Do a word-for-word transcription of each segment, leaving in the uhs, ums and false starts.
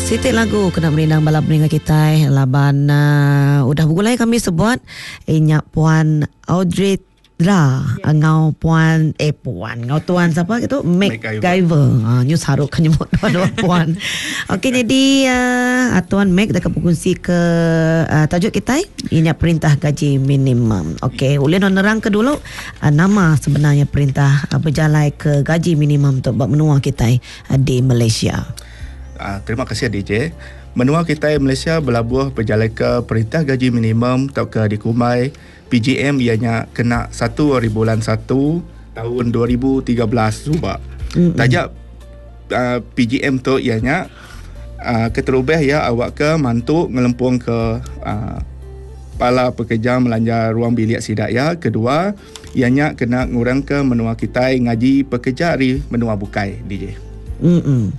Sitik lagu kena menindang balap meninggal kita laban uh, udah begulai kami sebut inyak puan Audrey Dra yeah. Ngau puan eh puan ngau tuan siapa gitu MacGyver uh, news haruk kan nyebut dua puan. Okey, jadi uh, tuan Mac dah berkongsi ke uh, tajuk kita inyak perintah gaji minimum. Okey, ulin nerang ke dulu uh, nama sebenarnya perintah uh, berjalai ke gaji minimum untuk menua kita uh, di Malaysia. Uh, terima kasih D J. Menua kita Malaysia berlabuh berjalai ke perintah gaji minimum atau ke dikumai P G M ianya kena satu hari bulan satu tahun dua ribu tiga belas Zubak. Mm-hmm. Tajak uh, P G M tu ianya uh, keterubah ya awak ke mantuk ngelempung ke uh, pala pekerja melanja ruang bilik sidak ya. Kedua ianya kena ngurang ke menua kita ngaji pekerja hari menua bukai D J. Hmm.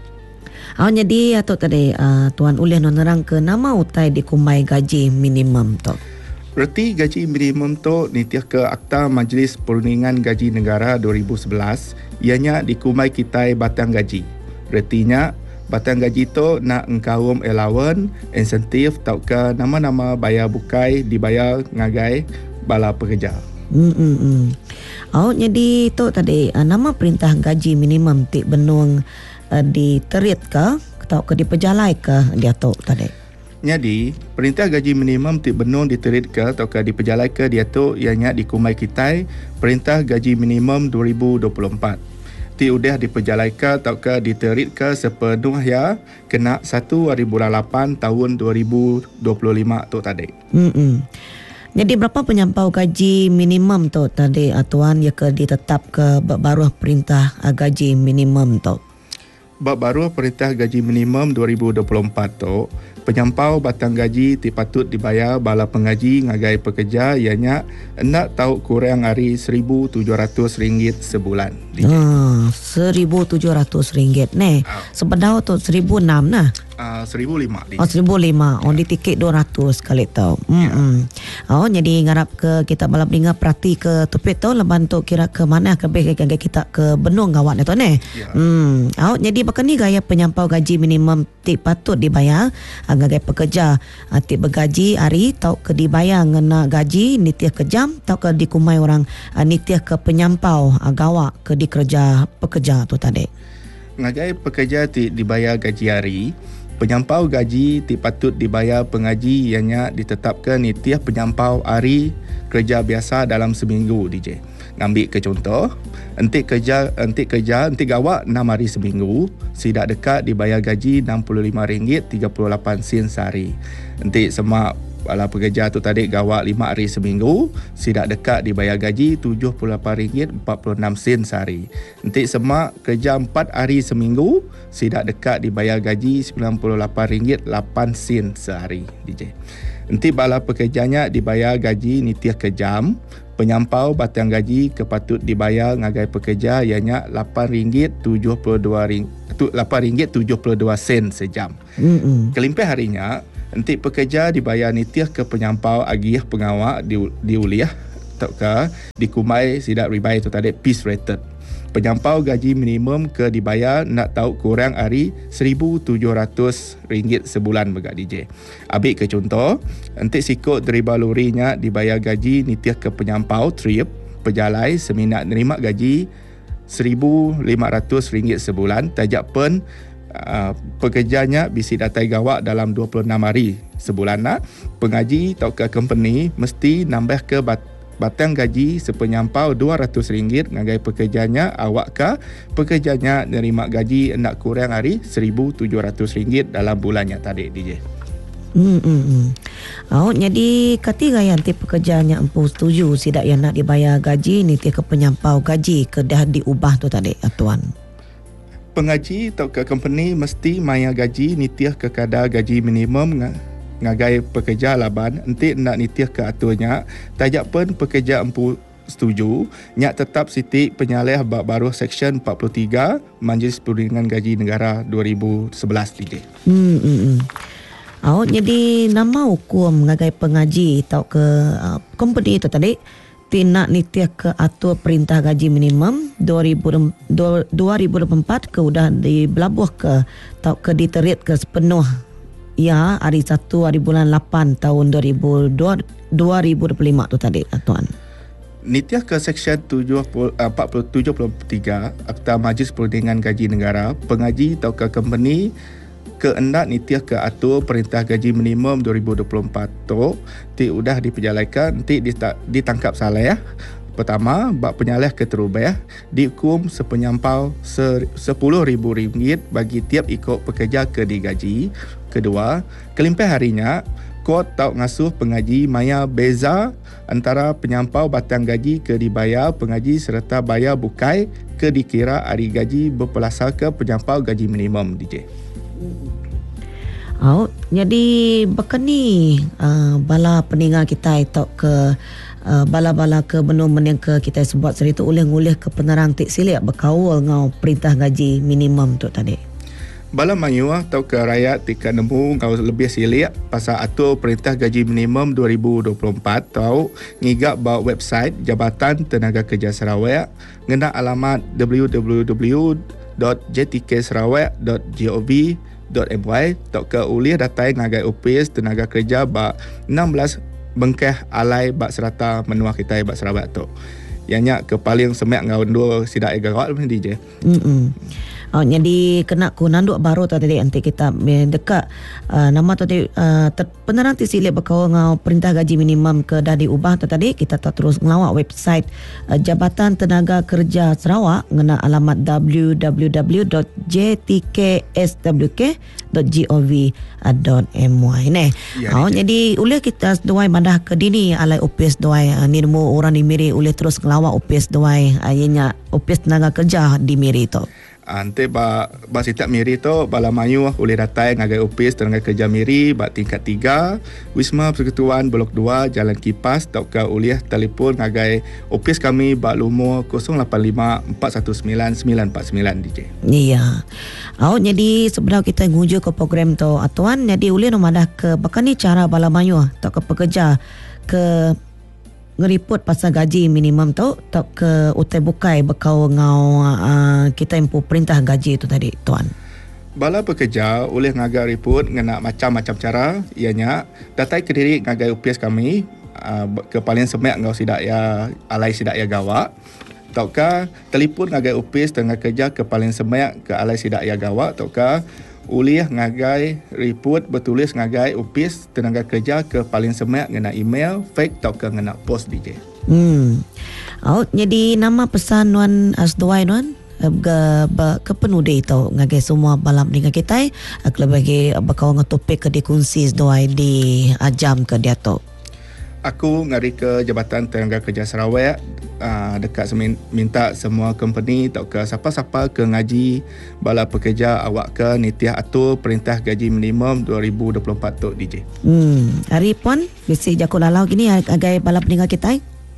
Oh, jadi atau tadi uh, tuan ulih nerang ke nama utai dikumai gaji minimum tu. Reti gaji minimum tu nitiah ke Akta Majlis Perundingan Gaji Negara dua ribu sebelas ianya dikumai kitai batang gaji. Retinya batang gaji tu nak engkawum allowance, insentif tau ke nama-nama bayar bukai dibayar ngagai bala pekerja. Hmm hmm. hmm. Oh, jadi tu tadi uh, nama perintah gaji minimum ti benung uh, diterit ke atau ke diperjalai ke dia tu tadi. Jadi, perintah gaji minimum ti benung diterit ke atau ke diperjalai ke dia tu ianya dikumai kitai perintah gaji minimum dua ribu dua puluh empat. Ti udah diperjalai ke atau ke diterit ke sepenuh ya kena satu hari bulan lapan tahun dua ribu dua puluh lima tu tadi. Hmm. Jadi berapa penyampau gaji minimum tu tadi tuan ya ke ditetap ke baru perintah gaji minimum tu? Bab baru perintah gaji minimum dua ribu dua puluh empat tu, penyampau batang gaji ti patut dibayar bala pengaji ngagai pekerja ianya hendak tahu kurang hari seribu tujuh ratus ringgit sebulan. Ah, seribu tujuh ratus ringgit ne. Ah. Sebenarnya tu seribu enam nah. Uh, seribu lima. Oh, seribu lima. On di tiket dua ratus kali tau. Hmm. Ya. Oh, jadi ngarap ke kita balap dengar perhati ke topik tu leban tu kira ke mana ke baik kita ke benung gawat tu ne. Ya. Hmm. Oh, jadi bakal ni gaya penyampau gaji minimum ti patut dibayar ngagai pekerja ti bergaji hari tau ke dibayar ngena gaji nitiah ke jam tau ke dikumai orang nitiah ke penyampau gawak ke dikerja pekerja tu tadi. Ngagai pekerja ti dibayar gaji hari, penyampau gaji ti patut dibayar pengaji ianya ditetapkan nitiah penyampau hari kerja biasa dalam seminggu D J. Ngambil ke contoh, entik kerja entik kerja entik gawak enam hari seminggu, sidak dekat dibayar gaji enam puluh lima ringgit tiga puluh lapan sen sehari. Entik semak bala pekerja tu tadi gawak lima hari seminggu, sidak dekat dibayar gaji tujuh puluh lapan ringgit empat puluh enam sen sehari. Entik semak kerja empat hari seminggu, sidak dekat dibayar gaji sembilan puluh lapan ringgit lapan sen sehari D J. Entik bala pekerjanya dibayar gaji nitiah ke jam, penyampau batang gaji kepatut dibayar ngagai pekerja ianya lapan ringgit tujuh puluh dua ringgit lapan ringgit tujuh puluh dua sen sejam. Mm-hmm. Kelimpah harinya entik pekerja dibayar nitiah ke penyampau agiah pengawak di diuliah atau ke dikumai sidak ribai tu tadi piece rated. Penyampau gaji minimum ke dibayar nak tahu kurang hari seribu tujuh ratus ringgit sebulan begak D J. Ambil ke contoh, entik sikut deriba lorinya dibayar gaji nitiah ke penyampau trip pejalai seminat nerima gaji seribu lima ratus ringgit sebulan, tajak pen uh, pekerjanya bisi datai gawak dalam dua puluh enam hari sebulan nak. Pengaji atau ke company mesti nambah ke bat batang gaji sepenyampau dua ratus ringgit ngagai pekerjanya awak ke pekerjanya nerima gaji nak kurang hari seribu tujuh ratus ringgit dalam bulannya tadi D J. Hmm, hmm, hmm. Oh, jadi kati gaya nanti pekerjanya empu setuju sidak yang nak dibayar gaji ni ke penyampau gaji ke dah diubah tu tadi tuan. Pengaji atau ke company mesti maya gaji nitiah ke kadar gaji minimum ngagai pekerja laban entik nak nitiah ke aturnya tajak pun pekerja empu setuju nyak tetap sitik penyalih bab baru seksyen empat puluh tiga Majlis Perundingan Gaji Negara dua ribu sebelas D J. Hmm hmm. hmm. Oh, jadi nama hukum ngagai pengaji atau ke uh, company itu tadi Tina nitiah ke atur perintah gaji minimum dua ribu dua puluh empat ke udah dibelabuh ke tau ke diterit ke sepenuh ya hari satu hari bulan lapan tahun dua ribu dua puluh lima tu tadi tuan. Nitiah ke Seksyen empat puluh tujuh puluh tiga Akta Majlis Perundingan Gaji Negara, pengaji atau ke company keendak nitiah ke atur perintah gaji minimum dua ribu dua puluh empat tu ti udah diperjalankan ti ditangkap salah ya. Pertama, bak penyalih keterubah dihukum sepenyampau sepuluh ribu ringgit bagi tiap ikut pekerja ke digaji. Kedua, kelimpah harinya kod tau ngasuh pengaji maya beza antara penyampau batang gaji ke dibayar pengaji serta bayar bukai ke dikira hari gaji berpelasar ke penyampau gaji minimum D J. Oh, jadi bekani uh, bala peninggal kita itu ke uh, bala-bala ke benum yang ke kita sebut cerita ulih-ulih ke penerang tik silik berkawal ngau perintah gaji minimum tu tadi. Bala mayuah atau ke rakyat tika nemu ngau lebih silik pasal atur perintah gaji minimum dua ribu dua puluh empat tau ngigak bawa website Jabatan Tenaga Kerja Sarawak ngena alamat w w w dot j t k sarawak dot gov dot m y tok ke ulih datai ngagai opis tenaga kerja bak enam belas bengkeh alai bak serata menua kita bak Sarawak tu. Yang ke paling semak ngau dua sidak egarat D J. Hmm. Oh, jadi kena ku nanduk baru tu tadi nanti kita dekat uh, nama tu tadi uh, penerang ti silik berkawal ngau perintah gaji minimum ke dah diubah tu tadi kita tak terus ngelawak website uh, Jabatan Tenaga Kerja Sarawak ngena alamat w w w dot j t k s w k dot gov dot m y ne. Ya, oh, jadi ulih kita doai mandah ke dini alai opis doai uh, ni nemu orang di Miri ulih terus ngelawak opis doai ayanya uh, opis tenaga kerja di Miri tu. Ante ba ba sitak Miri tu bala mayu boleh datang ngagai opis tenaga kerja Miri bak tingkat tiga Wisma Persekutuan Blok dua Jalan Kipas tau ke uliah telefon ngagai opis kami bak lumur kosong lapan lima empat satu sembilan sembilan empat sembilan D J. Iya. Oh, jadi sebenarnya kita nguju ke program tu atuan jadi uliah nomadah ke bahkan ni cara bala mayu tau ke pekerja ke ngeriput pasal gaji minimum tu tak ke utai bukai bekau ngau uh, kita impu perintah gaji itu tadi tuan. Bala pekerja oleh ngagai report ngena macam-macam cara ianya datai ke diri ngagai upis kami uh, ke paling semak ngau sidak ya alai sidak ya gawak tauka telefon ngagai upis tengah kerja ke paling semak ke alai sidak ya gawak tauka ulih ngagai report bertulis ngagai opis tenaga kerja ke paling semak ngena email fake tau ke ngena post D J. Hmm. Oh, jadi nama pesan nuan asdoai nuan ke ke penudi tau ngagai semua balam dengan kita ak lebih bakau ngatopik ke dikunci asdoai di ajam ke dia tu. Aku ngari ke Jabatan Tenaga Kerja Sarawak uh, dekat semin, minta semua company atau ke siapa-siapa ke ngaji bala pekerja awak ke nitiah atur perintah gaji minimum dua ribu dua puluh empat tu D J. Hmm, hari pun bisi jakul lalau gini agai bala peninggal kita.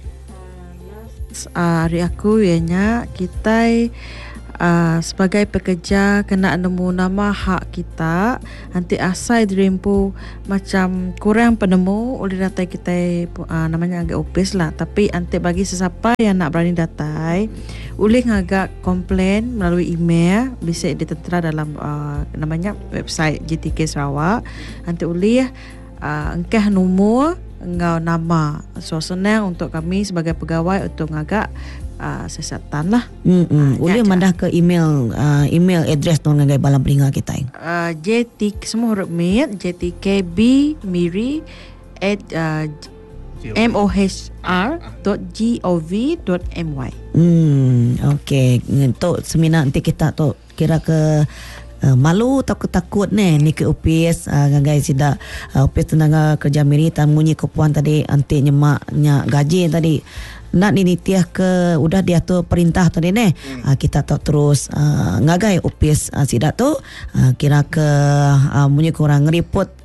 Uh, hari aku ianya kita uh, sebagai pekerja kena nemu nama hak kita nanti asal dirimpu macam kurang penemu oleh data kita uh, namanya agak opis lah tapi nanti bagi sesiapa yang nak berani datai boleh ngagak komplain melalui email bisa ditentera dalam uh, namanya website J T K Sarawak nanti boleh uh, engkau nombor engkau nama so senang untuk kami sebagai pegawai untuk ngagak uh, sesatan lah. Hmm, hmm. Boleh mandah ke email uh, email address tu ngagai balam peringgal kita. Uh, J T semua huruf mit J T K B Miri at uh, m o h r dot gov dot m y. Hmm, okey. Untuk seminar nanti kita tu kira ke Uh, malu atau ketakut ni ni ke opis uh, ngagai sida uh, opis tenaga kerja Miri tamunyi kepuan tadi anti nyemaknya gaji tadi nak ninitiah ke udah diatur perintah tadi ni hmm. uh, kita tak terus uh, ngagai opis uh, sida tu uh, kira ke uh, munyi kurang ngeriput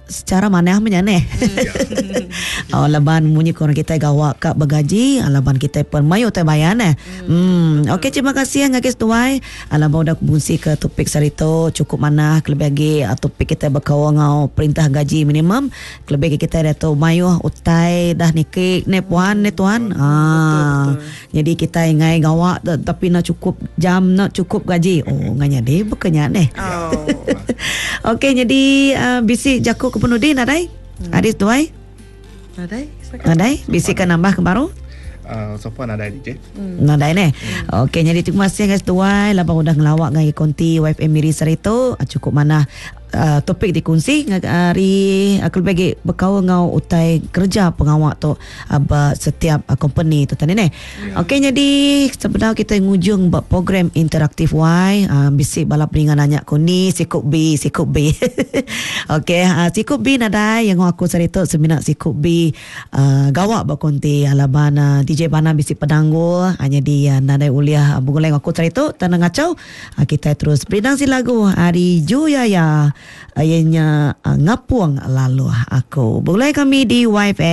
secara mana menyaneh. Oh, laban munyi korang kita gawak kak bagaji, laban kita pun mayu teh bayan eh. Hmm, okey terima kasih ngakis tuai. Laban udah bungsi ke topik sarito cukup mana kelebih lagi topik kita berkawal ngau perintah gaji minimum. Kelebih kita ada tu mayu utai dah nikik ne puan ne tuan. Ah. Jadi kita ingai gawak tapi nak cukup jam nak cukup gaji. Oh nganya deh bekenya neh. Oh. Okey jadi uh, bisi jaku kepenudin adai. Hmm. Adis tuai. Nadai. Nadai bisi kan nambah ke baru. Uh, Sopan ada D J. Hmm. Nadai ne. Hmm. Okey jadi terima kasih guys tuai labang udah ngelawak ngai konti Y F M Miri Sarito cukup mana Uh, topik dikongsi hari aku bagi berkawan ngau utai kerja pengawak tu uh, setiap uh, company tu tadi ni. Yeah. Okey jadi sebenarnya kita ngujung buat program interaktif Y uh, bisik balap ringan nanya ku ni sikuk B sikuk B. Okey uh, sikuk B nadai yang aku cerita sebenarnya sikuk B uh, gawak berkonti alaban uh, D J Bana bisik pedanggul hanya di uh, nadai uliah uh, buguleng aku cerita tanah ngacau uh, kita terus berdang si lagu hari Juyaya ayahnya uh, ngapuang lalu aku. Boleh kami di Y F M